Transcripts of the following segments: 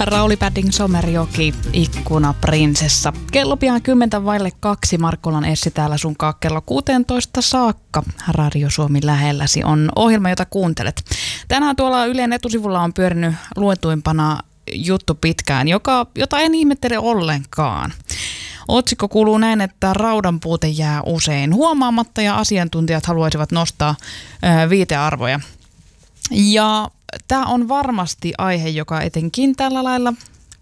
Rauli Padding, Somerjoki, Ikkunaprinsessa. Kello pian 2:10 Markkulan Essi täällä sunkaan kello 16 saakka. Radio Suomi lähelläsi on ohjelma, jota kuuntelet. Tänään tuolla Ylen etusivulla on pyörinyt luetuimpana juttu pitkään, jota en ihmettele ollenkaan. Otsikko kuuluu näin, että raudan puute jää usein huomaamatta ja asiantuntijat haluaisivat nostaa viitearvoja. Ja tämä on varmasti aihe, joka etenkin tällä lailla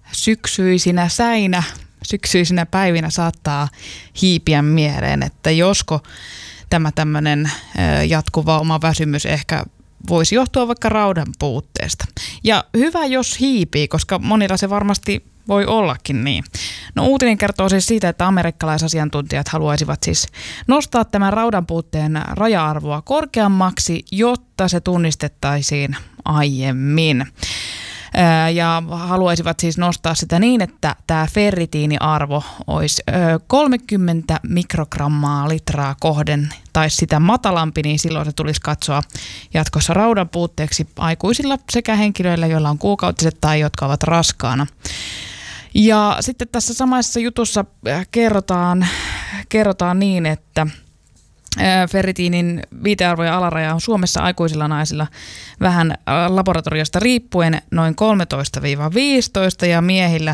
syksyisinä päivinä saattaa hiipiä mieleen, että josko tämä tämmöinen jatkuva oma väsymys ehkä voisi johtua vaikka raudan puutteesta. Ja hyvä, jos hiipii, koska monilla se varmasti voi ollakin niin. No, uutinen kertoo siis siitä, että amerikkalaisasiantuntijat haluaisivat siis nostaa tämän raudan puutteen raja-arvoa korkeammaksi, jotta se tunnistettaisiin aiemmin. Ja haluaisivat siis nostaa sitä niin, että tämä ferritiiniarvo olisi 30 mikrogrammaa litraa kohden tai sitä matalampi, niin silloin se tulisi katsoa jatkossa raudan puutteeksi aikuisilla sekä henkilöillä, joilla on kuukautiset tai jotka ovat raskaana. Ja sitten tässä samassa jutussa kerrotaan niin, että ferritiinin viitearvojen alaraja on Suomessa aikuisilla naisilla vähän laboratoriosta riippuen noin 13-15 ja miehillä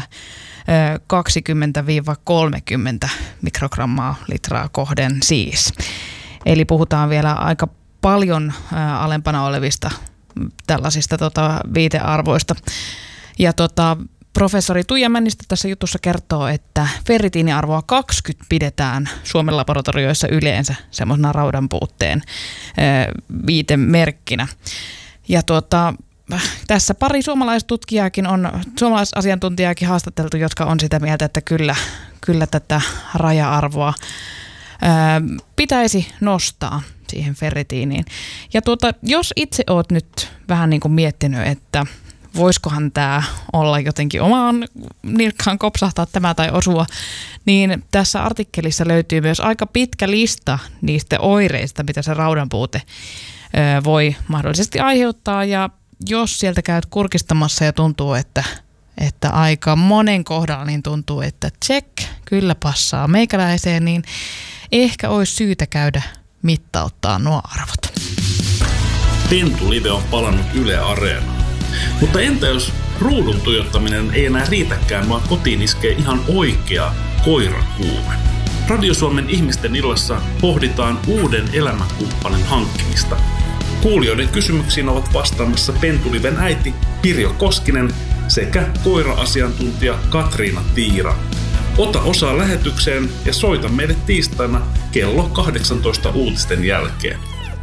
20-30 mikrogrammaa litraa kohden siis. Eli puhutaan vielä aika paljon alempana olevista tällaisista viitearvoista. Ja professori Tuija Männistö tässä jutussa kertoo, että ferritiiniarvoa 20 pidetään Suomen laboratorioissa yleensä semmoisena raudan puutteen viitemerkkinä. Ja tässä pari suomalaisasiantuntijaakin haastateltu, jotka on sitä mieltä, että kyllä tätä raja-arvoa pitäisi nostaa siihen ferritiiniin. Ja jos itse oot nyt vähän niin kuin miettinyt, että voisikohan tämä olla jotenkin omaan nilkkaan kopsahtaa tämä tai osua, niin tässä artikkelissa löytyy myös aika pitkä lista niistä oireista, mitä se raudan puute voi mahdollisesti aiheuttaa. Ja jos sieltä käyt kurkistamassa ja tuntuu, että aika monen kohdalla niin tuntuu, että check, kyllä passaa meikäläiseen, niin ehkä olisi syytä käydä mittauttaa nuo arvot. Pentulive on palannut Yle Areenaan. Mutta entä jos ruudun tuijottaminen ei enää riitäkään, vaan kotiin iskee ihan oikea koirakuume? Radio Suomen ihmisten illassa pohditaan uuden elämänkumppanin hankkimista. Kuulijoiden kysymyksiin ovat vastaamassa Pentuliven äiti Pirjo Koskinen sekä koira-asiantuntija Katriina Tiira. Ota osaa lähetykseen ja soita meille tiistaina kello 18 uutisten jälkeen.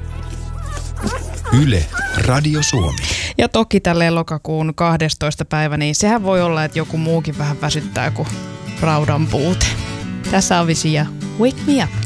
Yle, Radio Suomi. Ja toki tälleen lokakuun 12. päivä, niin sehän voi olla, että joku muukin vähän väsyttää kuin raudan puute. Tässä on Visi ja Wake Me Up.